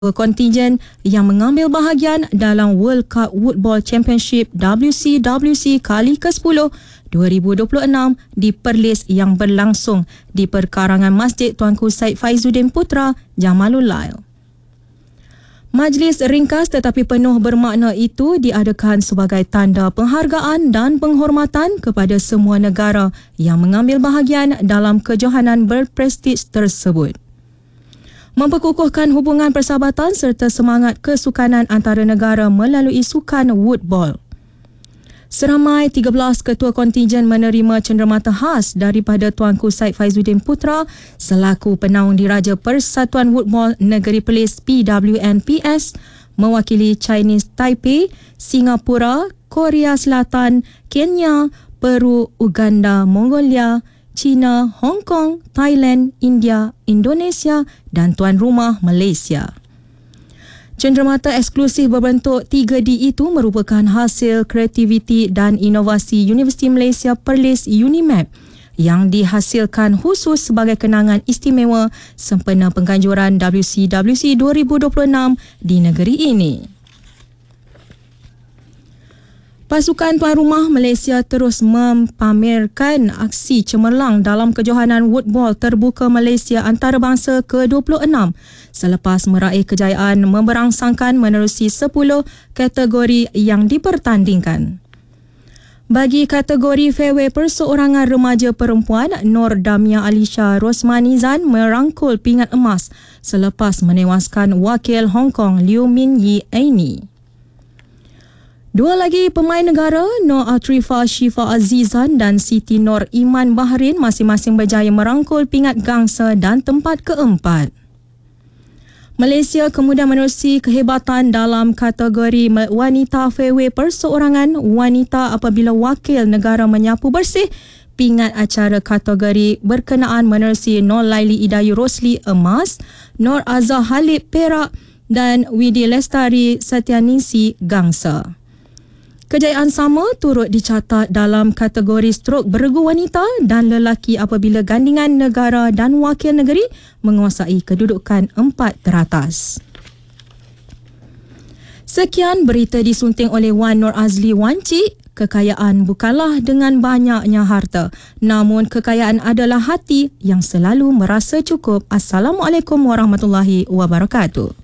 kontingen yang mengambil bahagian dalam World Cup Woodball Championship WCWC kali ke-10 2026 di Perlis yang berlangsung di perkarangan Masjid Tuanku Said Faizuddin Putra, Jamalul Lail. Majlis ringkas tetapi penuh bermakna itu diadakan sebagai tanda penghargaan dan penghormatan kepada semua negara yang mengambil bahagian dalam kejohanan berprestij tersebut. Memperkukuhkan hubungan persahabatan serta semangat kesukanan antara negara melalui sukan woodball. Seramai 13 ketua kontingen menerima cenderamata khas daripada Tuanku Said Faizuddin Putra selaku penaung diraja Persatuan Woodball Negeri Perlis PWNPS mewakili Chinese Taipei, Singapura, Korea Selatan, Kenya, Peru, Uganda, Mongolia, China, Hong Kong, Thailand, India, Indonesia dan tuan rumah Malaysia. Cenderamata eksklusif berbentuk 3D itu merupakan hasil kreativiti dan inovasi Universiti Malaysia Perlis UNIMAP yang dihasilkan khusus sebagai kenangan istimewa sempena pengganjuran WCWC 2026 di negeri ini. Pasukan tuan rumah Malaysia terus mempamerkan aksi cemerlang dalam kejohanan woodball terbuka Malaysia antarabangsa ke-26 selepas meraih kejayaan memberangsangkan menerusi 10 kategori yang dipertandingkan. Bagi kategori fairway perseorangan remaja perempuan, Nur Damia Alisha Rosmanizan merangkul pingat emas selepas menewaskan wakil Hong Kong Liu Minyi Aini. Dua lagi pemain negara, Nur Atrifa Shifa Azizan dan Siti Nur Iman Bahrain masing-masing berjaya merangkul pingat gangsa dan tempat keempat. Malaysia kemudian menerusi kehebatan dalam kategori wanita fairway perseorangan wanita apabila wakil negara menyapu bersih pingat acara kategori berkenaan menerusi Nur Laili Idayu Rosli emas, Nur Azhar Halid perak dan Widi Lestari Satyanisi gangsa. Kejayaan sama turut dicatat dalam kategori strok beregu wanita dan lelaki apabila gandingan negara dan wakil negeri menguasai kedudukan 4 teratas. Sekian berita disunting oleh Wan Nur Azli Wan Cik. Kekayaan bukanlah dengan banyaknya harta, namun kekayaan adalah hati yang selalu merasa cukup. Assalamualaikum warahmatullahi wabarakatuh.